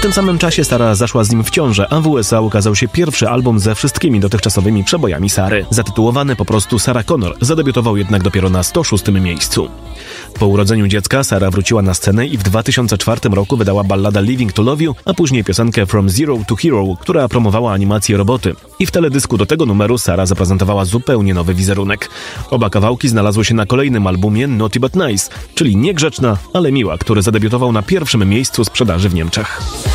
tym samym czasie Sara zaszła z nim w ciążę, a w USA ukazał się pierwszy album ze wszystkimi dotychczasowymi przebojami Sary. Zatytułowany po prostu Sarah Connor, zadebiutował jednak dopiero na 106. miejscu. Po urodzeniu dziecka Sara wróciła na scenę i w 2004 roku wydała balladę Living to Love You, a później piosenkę From Zero to Hero, która promowała animację roboty. I w teledysku do tego numeru Sara zaprezentowała zupełnie nowy wizerunek. Oba kawałki znalazły się na kolejnym albumie Naughty But Nice, czyli niegrzeczna, ale miła, który zadebiutował na pierwszym miejscu sprzedaży w Niemczech.